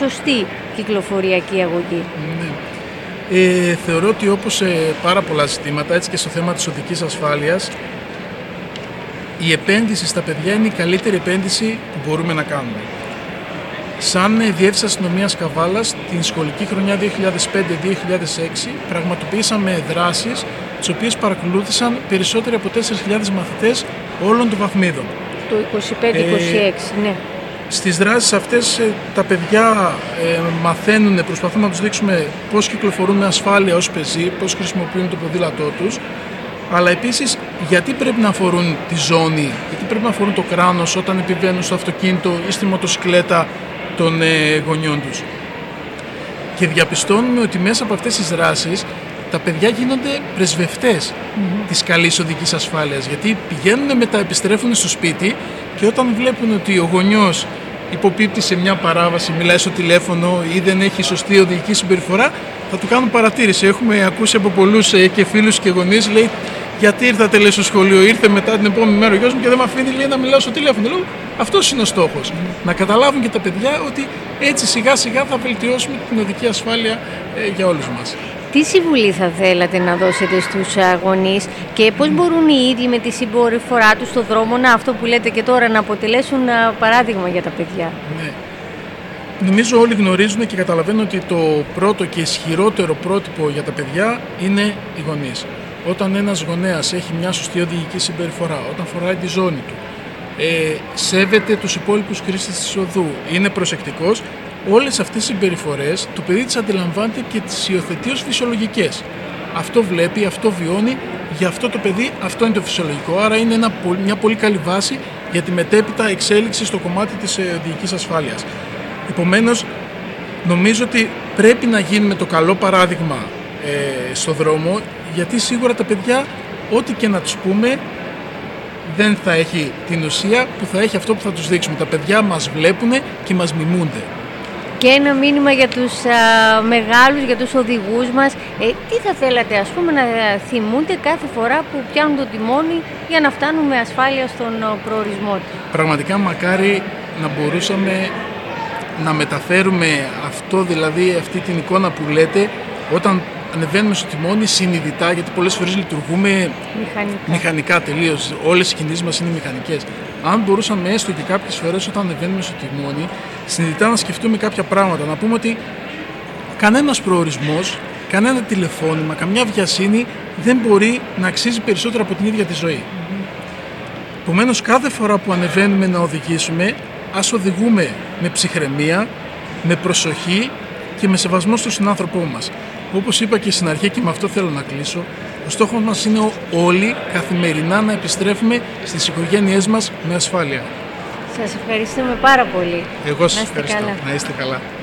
σωστή κυκλοφοριακή αγωγή. Ναι. Θεωρώ ότι όπως σε πάρα πολλά ζητήματα, έτσι και στο θέμα της οδικής ασφάλειας, η επένδυση στα παιδιά είναι η καλύτερη επένδυση που μπορούμε να κάνουμε. Σαν Διεύθυνση Αστυνομίας Καβάλας, την σχολική χρονιά 2005-2006 πραγματοποιήσαμε δράσεις τις οποίες παρακολούθησαν περισσότεροι από 4.000 μαθητές όλων των βαθμίδων. Το 25-26, ναι. Στις δράσεις αυτές τα παιδιά μαθαίνουν, προσπαθούμε να τους δείξουμε πώς κυκλοφορούν με ασφάλεια ως πεζοί, πώς χρησιμοποιούν το ποδήλατό τους, αλλά επίσης γιατί πρέπει να αφορούν τη ζώνη, γιατί πρέπει να αφορούν το κράνος όταν επιβαίνουν στο αυτοκίνητο ή στη μοτοσυκλέτα των γονιών τους. Και διαπιστώνουμε ότι μέσα από αυτές τις δράσεις τα παιδιά γίνονται πρεσβευτές της καλής οδικής ασφάλειας, γιατί πηγαίνουν μετά, επιστρέφουν στο σπίτι και όταν βλέπουν ότι ο γονιός υποπίπτει σε μια παράβαση, μιλάει στο τηλέφωνο ή δεν έχει σωστή οδηγική συμπεριφορά, θα του κάνουν παρατήρηση. Έχουμε ακούσει από πολλούς και φίλους και γονείς, λέει, γιατί ήρθατε, λέει, στο σχολείο, ήρθε μετά την επόμενη μέρα ο γιος μου και δεν με αφήνει, λέει, να μιλάω στο τηλέφωνο. Λέω, αυτός είναι ο στόχος. Να καταλάβουν και τα παιδιά ότι έτσι σιγά σιγά θα βελτιώσουμε την οδική ασφάλεια για όλους μας. Τι συμβουλή θα θέλατε να δώσετε στους γονείς και πώς μπορούν οι ίδιοι με τη συμπεριφορά τους στον δρόμο, αυτό που λέτε και τώρα, να αποτελέσουν παράδειγμα για τα παιδιά? Ναι. Νομίζω όλοι γνωρίζουν και καταλαβαίνουν ότι το πρώτο και ισχυρότερο πρότυπο για τα παιδιά είναι οι γονείς. Όταν ένας γονέας έχει μια σωστή οδηγική συμπεριφορά, όταν φοράει τη ζώνη του, σέβεται τους υπόλοιπους χρήστες της οδού, είναι προσεκτικός, όλες αυτές οι συμπεριφορές το παιδί τις αντιλαμβάνεται και τις υιοθετεί ως φυσιολογικές. Αυτό βλέπει, αυτό βιώνει, για αυτό το παιδί αυτό είναι το φυσιολογικό. Άρα είναι μια πολύ καλή βάση για τη μετέπειτα εξέλιξη στο κομμάτι της οδηγικής ασφάλειας. Επομένως, νομίζω ότι πρέπει να γίνουμε το καλό παράδειγμα στο δρόμο, γιατί σίγουρα τα παιδιά, ό,τι και να τους πούμε, δεν θα έχει την ουσία που θα έχει αυτό που θα τους δείξουμε. Τα παιδιά μας βλέπουν και μας μιμούνται. Και ένα μήνυμα για τους μεγάλους, για τους οδηγούς μας. Τι θα θέλατε, ας πούμε, να θυμούνται κάθε φορά που πιάνουν το τιμόνι για να φτάνουν με ασφάλεια στον προορισμό τους? Πραγματικά μακάρι να μπορούσαμε να μεταφέρουμε αυτό, δηλαδή αυτή την εικόνα που λέτε, όταν ανεβαίνουμε στο τιμόνι συνειδητά, γιατί πολλές φορές λειτουργούμε μηχανικά τελείως. Όλες οι κινήσεις μας είναι μηχανικές. Αν μπορούσαμε έστω και κάποιες φορές όταν ανεβαίνουμε στο τιμόνι, συνειδητά να σκεφτούμε κάποια πράγματα, να πούμε ότι κανένας προορισμός, κανένα τηλεφώνημα, καμιά βιασύνη δεν μπορεί να αξίζει περισσότερο από την ίδια τη ζωή. Επομένως, κάθε φορά που ανεβαίνουμε να οδηγήσουμε, ας οδηγούμε με ψυχραιμία, με προσοχή και με σεβασμό στον συνάνθρωπό μας. Όπως είπα και στην αρχή και με αυτό θέλω να κλείσω, ο στόχος μας είναι όλοι καθημερινά να επιστρέφουμε στις οικογένειές μας με ασφάλεια. Σας ευχαριστούμε πάρα πολύ. Εγώ σας ευχαριστώ. Να είστε καλά.